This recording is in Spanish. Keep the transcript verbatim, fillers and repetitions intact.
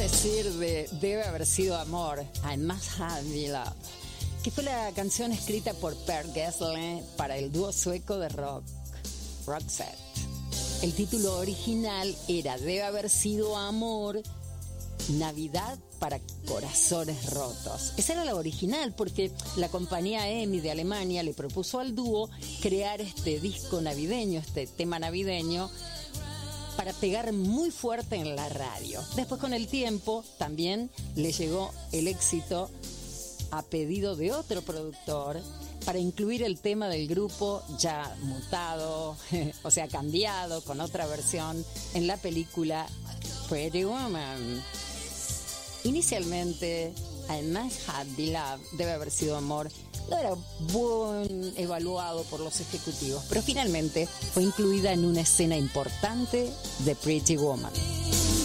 decir de Debe haber sido amor, I Must Have the Love, que fue la canción escrita por Per Gessle para el dúo sueco de rock, Roxette. El título original era Debe haber sido amor, Navidad para corazones rotos. Esa era la original porque la compañía EMI de Alemania le propuso al dúo crear este disco navideño, este tema navideño, para pegar muy fuerte en la radio. Después, con el tiempo, también le llegó el éxito a pedido de otro productor para incluir el tema del grupo ya mutado, o sea, cambiado, con otra versión, en la película Pretty Woman. Inicialmente, I Must Have the Love, Debe haber sido amor, no era buen evaluado por los ejecutivos, pero finalmente fue incluida en una escena importante de Pretty Woman.